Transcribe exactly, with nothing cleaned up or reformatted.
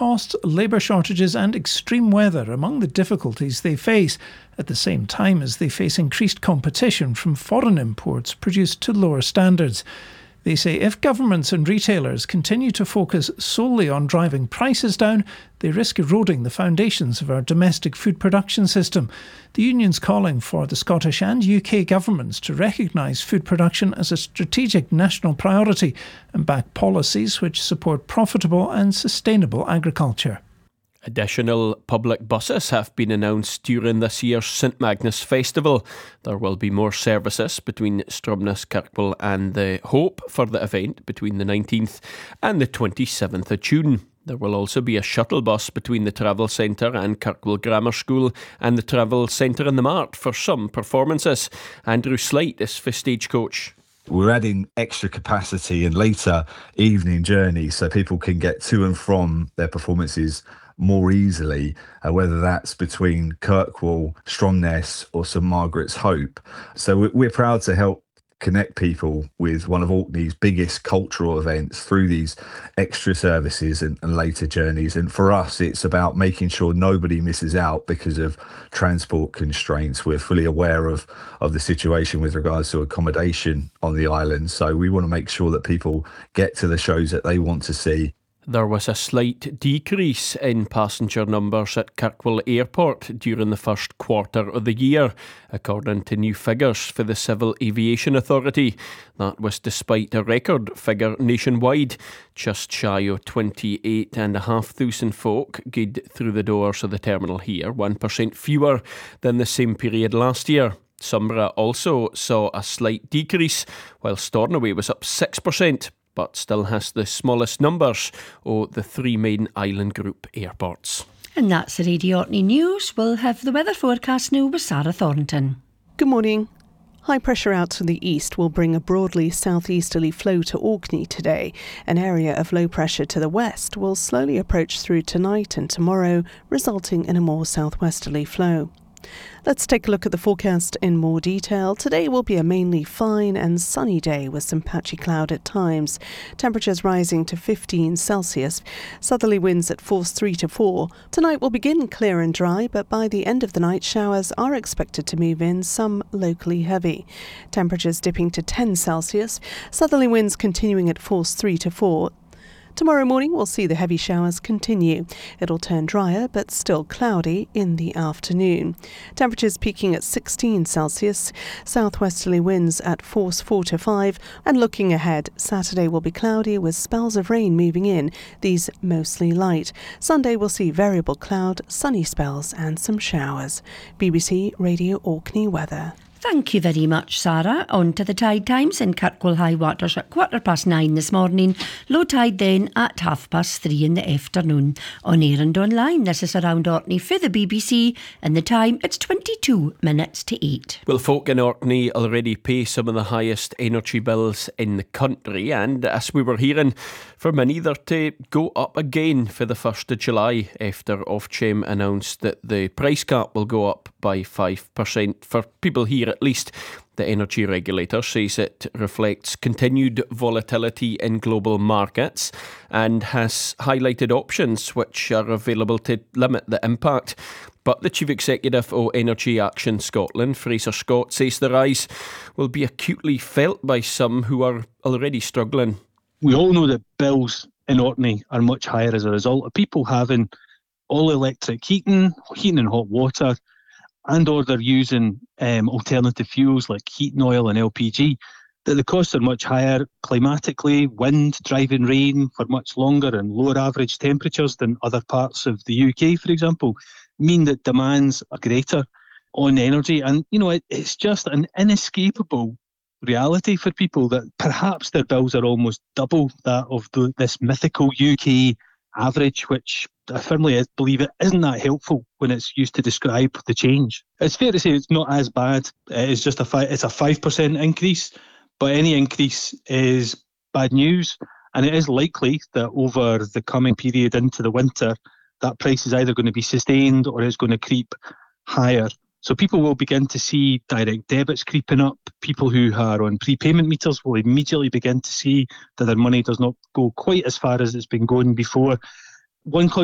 costs, labour shortages and extreme weather among the difficulties they face, at the same time as they face increased competition from foreign imports produced to lower standards. They say if governments and retailers continue to focus solely on driving prices down, they risk eroding the foundations of our domestic food production system. The union's calling for the Scottish and U K governments to recognise food production as a strategic national priority and back policies which support profitable and sustainable agriculture. Additional public buses have been announced during this year's St Magnus Festival. There will be more services between Stromness, Kirkwall and the Hope for the event between the nineteenth and the twenty-seventh of June. There will also be a shuttle bus between the Travel Centre and Kirkwall Grammar School and the Travel Centre in the Mart for some performances. Andrew Slight is for Stagecoach. We're adding extra capacity and later evening journeys so people can get to and from their performances more easily, uh, whether that's between Kirkwall, Stromness or St Margaret's Hope. So we're proud to help connect people with one of Orkney's biggest cultural events through these extra services and, and later journeys. And for us, it's about making sure nobody misses out because of transport constraints. We're fully aware of, of the situation with regards to accommodation on the island. So we want to make sure that people get to the shows that they want to see. There was a slight decrease in passenger numbers at Kirkwall Airport during the first quarter of the year, according to new figures for the Civil Aviation Authority. That was despite a record figure nationwide. Just shy of twenty-eight thousand five hundred folk gid through the doors of the terminal here, one percent fewer than the same period last year. Sombra also saw a slight decrease, while Stornoway was up six percent. But still has the smallest numbers of the three main island group airports. And that's the Radio Orkney News. We'll have the weather forecast now with Sarah Thornton. Good morning. High pressure out to the east will bring a broadly southeasterly flow to Orkney today. An area of low pressure to the west will slowly approach through tonight and tomorrow, resulting in a more southwesterly flow. Let's take a look at the forecast in more detail. Today will be a mainly fine and sunny day with some patchy cloud at times. Temperatures rising to fifteen Celsius. Southerly winds at force three to four. Tonight will begin clear and dry, but by the end of the night showers are expected to move in, some locally heavy. Temperatures dipping to ten Celsius. Southerly winds continuing at force three to four. Tomorrow morning we'll see the heavy showers continue. It'll turn drier but still cloudy in the afternoon. Temperatures peaking at sixteen Celsius, southwesterly winds at force four to five, and looking ahead, Saturday will be cloudy with spells of rain moving in, these mostly light. Sunday will see variable cloud, sunny spells and some showers. B B C Radio Orkney weather. Thank you very much, Sarah. On to the tide times in Kirkwall High Waters at quarter past nine this morning. Low tide then at half past three in the afternoon. On air and online, this is Around Orkney for the B B C, and the time it's twenty-two minutes to eight. Well, folk in Orkney already pay some of the highest energy bills in the country, and as we were hearing, for many they're to go up again for the first of July after Ofgem announced that the price cap will go up by five percent for people here at least. The energy regulator says it reflects continued volatility in global markets and has highlighted options which are available to limit the impact. But the Chief Executive of Energy Action Scotland, Fraser Scott, says the rise will be acutely felt by some who are already struggling. We all know that bills in Orkney are much higher as a result of people having all electric heating, heating and hot water, and or they're using um, alternative fuels like heating oil and L P G, that the costs are much higher climatically, wind, driving rain for much longer and lower average temperatures than other parts of the U K, for example, mean that demands are greater on energy. And, you know, it, it's just an inescapable reality for people that perhaps their bills are almost double that of the, this mythical U K average, which I firmly believe it isn't that helpful when it's used to describe the change. It's fair to say it's not as bad. It's just a fi- it's a five percent increase, but any increase is bad news, and it is likely that over the coming period into the winter, that price is either going to be sustained or is going to creep higher. So people will begin to see direct debits creeping up. People who are on prepayment meters will immediately begin to see that their money does not go quite as far as it's been going before. One